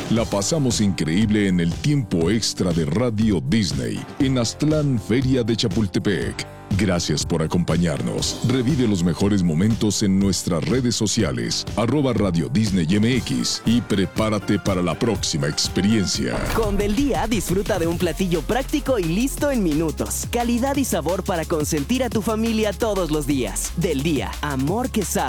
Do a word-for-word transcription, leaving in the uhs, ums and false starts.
La pasamos increíble en el tiempo extra de Radio Disney en Aztlán, Feria de Chapultepec. Gracias por acompañarnos. Revive los mejores momentos en nuestras redes sociales, arroba Radio Disney M X, y prepárate para la próxima experiencia. Con Del Día, disfruta de un platillo práctico y listo en minutos. Calidad y sabor para consentir a tu familia todos los días. Del Día, amor que sabe.